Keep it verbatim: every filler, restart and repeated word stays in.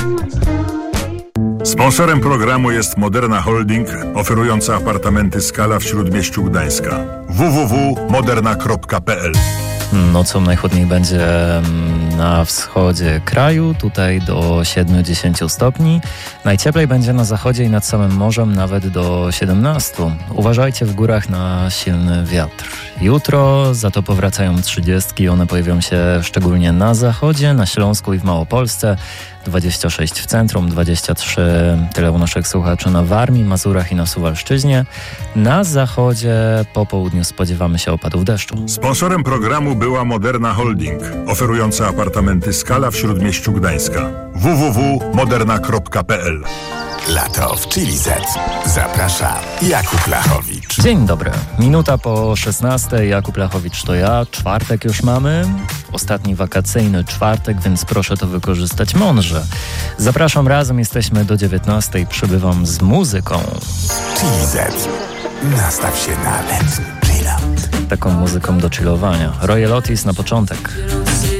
Sponsorem programu jest Moderna Holding, oferująca apartamenty Skala w Śródmieściu Gdańska. w w w kropka moderna kropka p l. Nocą najchłodniej będzie na wschodzie kraju, tutaj do siedem do dziesięciu stopni. Najcieplej będzie na zachodzie i nad samym morzem nawet do siedemnastu. Uważajcie w górach na silny wiatr. Jutro za to powracają trzydziestki, one pojawią się szczególnie na zachodzie, na Śląsku i w Małopolsce. dwadzieścia sześć w centrum, dwadzieścia trzy tyle u naszych słuchaczy na Warmii, Mazurach i na Suwalszczyźnie. Na zachodzie po południu spodziewamy się opadów deszczu. Sponsorem programu była Moderna Holding, oferująca apartamenty Skala w Śródmieściu Gdańska. w w w kropka moderna kropka p l. Lato w Chili Z. Zaprasza Jakub Lachowicz. Dzień dobry. Minuta po szesnastej. Jakub Lachowicz to ja. Czwartek już mamy. Ostatni wakacyjny czwartek, więc proszę to wykorzystać mądrze. Zapraszam razem, jesteśmy do dziewiętnastej. Przybywam z muzyką. Chili Z. Nastaw się na letni chill out. Taką muzyką do chillowania. Royal Otis na początek.